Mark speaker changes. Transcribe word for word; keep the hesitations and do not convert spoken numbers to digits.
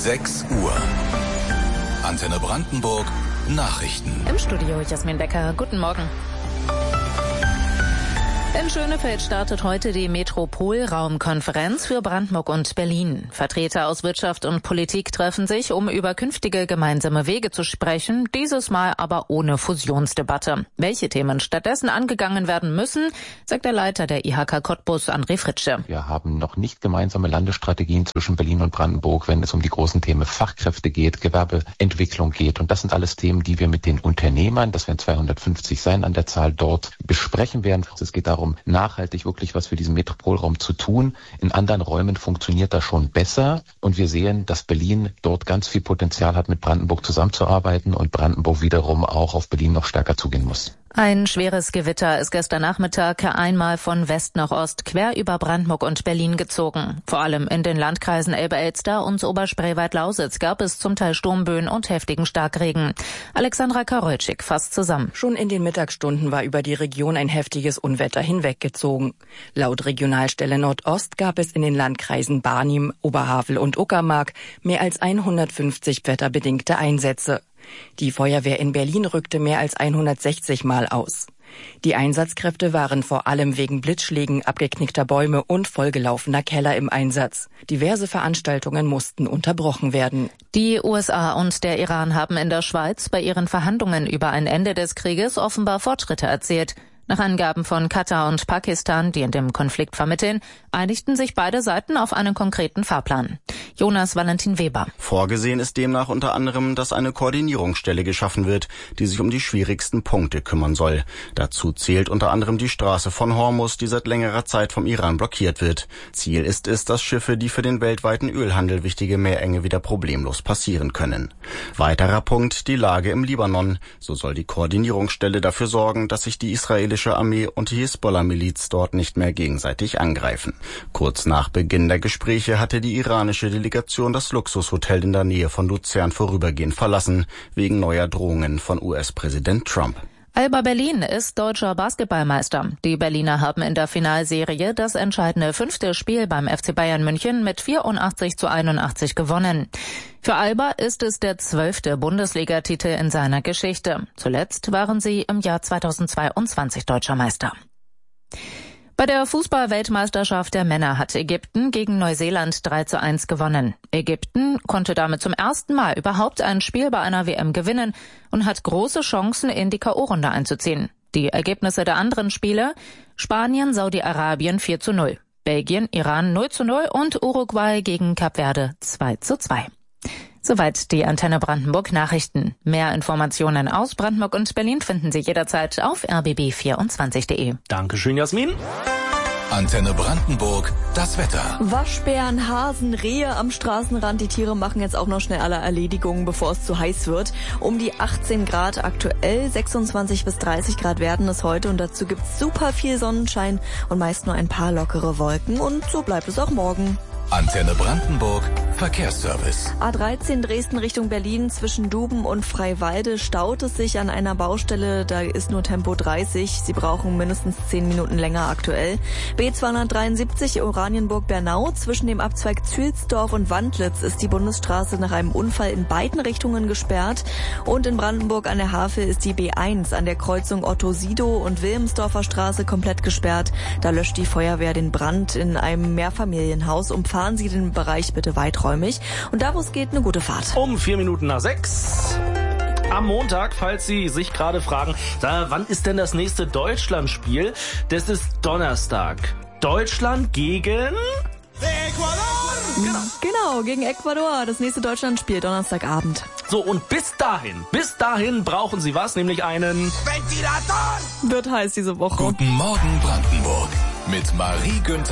Speaker 1: sechs Uhr. Antenne Brandenburg Nachrichten.
Speaker 2: Im Studio Jasmin Becker. Guten Morgen. In Schönefeld startet heute die Metropolraumkonferenz für Brandenburg und Berlin. Vertreter aus Wirtschaft und Politik treffen sich, um über künftige gemeinsame Wege zu sprechen, dieses Mal aber ohne Fusionsdebatte. Welche Themen stattdessen angegangen werden müssen, sagt der Leiter der I H K Cottbus, André Fritsche.
Speaker 3: Wir haben noch nicht gemeinsame Landesstrategien zwischen Berlin und Brandenburg, wenn es um die großen Themen Fachkräfte geht, Gewerbeentwicklung geht. Und das sind alles Themen, die wir mit den Unternehmern, das werden zweihundertfünfzig sein an der Zahl, dort besprechen werden. Es geht darum, um nachhaltig wirklich was für diesen Metropolraum zu tun. In anderen Räumen funktioniert das schon besser und wir sehen, dass Berlin dort ganz viel Potenzial hat, mit Brandenburg zusammenzuarbeiten und Brandenburg wiederum auch auf Berlin noch stärker zugehen muss.
Speaker 2: Ein schweres Gewitter ist gestern Nachmittag einmal von West nach Ost quer über Brandenburg und Berlin gezogen. Vor allem in den Landkreisen Elbe-Elster und Oberspreewald-Lausitz gab es zum Teil Sturmböen und heftigen Starkregen. Alexandra Karolczyk fasst zusammen.
Speaker 4: Schon in den Mittagsstunden war über die Region ein heftiges Unwetter hinweggezogen. Laut Regionalstelle Nordost gab es in den Landkreisen Barnim, Oberhavel und Uckermark mehr als hundertfünfzig wetterbedingte Einsätze. Die Feuerwehr in Berlin rückte mehr als hundertsechzig Mal aus. Die Einsatzkräfte waren vor allem wegen Blitzschlägen, abgeknickter Bäume und vollgelaufener Keller im Einsatz. Diverse Veranstaltungen mussten unterbrochen werden.
Speaker 2: Die U S A und der Iran haben in der Schweiz bei ihren Verhandlungen über ein Ende des Krieges offenbar Fortschritte erzielt. Nach Angaben von Katar und Pakistan, die in dem Konflikt vermitteln, einigten sich beide Seiten auf einen konkreten Fahrplan. Jonas Valentin Weber.
Speaker 5: Vorgesehen ist demnach unter anderem, dass eine Koordinierungsstelle geschaffen wird, die sich um die schwierigsten Punkte kümmern soll. Dazu zählt unter anderem die Straße von Hormuz, die seit längerer Zeit vom Iran blockiert wird. Ziel ist es, dass Schiffe, die für den weltweiten Ölhandel wichtige Meerenge wieder problemlos passieren können. Weiterer Punkt, die Lage im Libanon. So soll die Koordinierungsstelle dafür sorgen, dass sich die israelische Armee und die Hisbollah-Miliz dort nicht mehr gegenseitig angreifen. Kurz nach Beginn der Gespräche hatte die iranische Delegation das Luxushotel in der Nähe von Luzern vorübergehend verlassen, wegen neuer Drohungen von U S-Präsident Trump.
Speaker 2: Alba Berlin ist deutscher Basketballmeister. Die Berliner haben in der Finalserie das entscheidende fünfte Spiel beim F C Bayern München mit vierundachtzig zu einundachtzig gewonnen. Für Alba ist es der zwölfte Bundesligatitel in seiner Geschichte. Zuletzt waren sie im Jahr zweitausendzweiundzwanzig deutscher Meister. Bei der Fußball-Weltmeisterschaft der Männer hat Ägypten gegen Neuseeland drei zu eins gewonnen. Ägypten konnte damit zum ersten Mal überhaupt ein Spiel bei einer W M gewinnen und hat große Chancen, in die K O-Runde einzuziehen. Die Ergebnisse der anderen Spiele: Spanien, Saudi-Arabien vier zu null, Belgien, Iran null zu null und Uruguay gegen Kap Verde zwei zu zwei. Soweit die Antenne Brandenburg Nachrichten. Mehr Informationen aus Brandenburg und Berlin finden Sie jederzeit auf r b b vierundzwanzig punkt de.
Speaker 6: Dankeschön, Jasmin.
Speaker 1: Antenne Brandenburg, das Wetter.
Speaker 7: Waschbären, Hasen, Rehe am Straßenrand. Die Tiere machen jetzt auch noch schnell alle Erledigungen, bevor es zu heiß wird. Um die achtzehn Grad aktuell, sechsundzwanzig bis dreißig Grad werden es heute. Und dazu gibt's super viel Sonnenschein und meist nur ein paar lockere Wolken. Und so bleibt es auch morgen.
Speaker 1: Antenne Brandenburg, Verkehrsservice.
Speaker 7: A dreizehn Dresden Richtung Berlin zwischen Duben und Freiwalde staut es sich an einer Baustelle. Da ist nur Tempo dreißig. Sie brauchen mindestens zehn Minuten länger aktuell. B zweihundertdreiundsiebzig Oranienburg-Bernau zwischen dem Abzweig Zülsdorf und Wandlitz ist die Bundesstraße nach einem Unfall in beiden Richtungen gesperrt. Und in Brandenburg an der Havel ist die B eins an der Kreuzung Otto-Sido und Wilhelmsdorfer Straße komplett gesperrt. Da löscht die Feuerwehr den Brand in einem Mehrfamilienhaus. Umfahren Sie den Bereich bitte weiträumig. Und da, wo es geht, eine gute Fahrt.
Speaker 6: Um vier Minuten nach sechs. Am Montag, falls Sie sich gerade fragen, da, wann ist denn das nächste Deutschlandspiel? Das ist Donnerstag. Deutschland gegen
Speaker 7: Ecuador! Genau. genau, gegen Ecuador. Das nächste Deutschlandspiel, Donnerstagabend.
Speaker 6: So, und bis dahin, bis dahin brauchen Sie was? Nämlich einen
Speaker 7: Ventilator! Wird heiß diese Woche.
Speaker 1: Guten Morgen Brandenburg mit Marie Günther.